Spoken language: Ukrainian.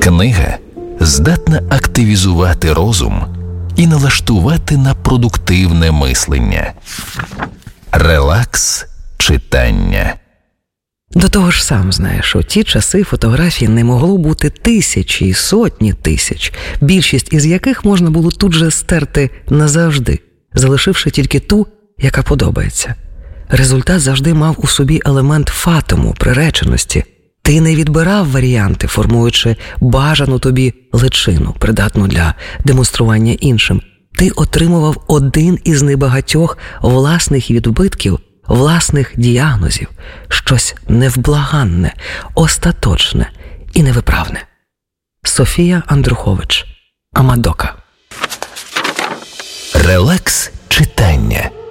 Книга здатна активізувати розум і налаштувати на продуктивне мислення. Релакс читання. До того ж сам знаєш, у ті часи фотографій не могло бути тисячі і сотні тисяч, більшість із яких можна було тут же стерти назавжди, залишивши тільки ту, яка подобається. Результат завжди мав у собі елемент фатуму, приреченості. Ти не відбирав варіанти, формуючи бажану тобі личину, придатну для демонстрування іншим. Ти отримував один із небагатьох власних відбитків, власних діагнозів, щось невблаганне, остаточне і невиправне. Софія Андрухович, Амадока. Релакс читання.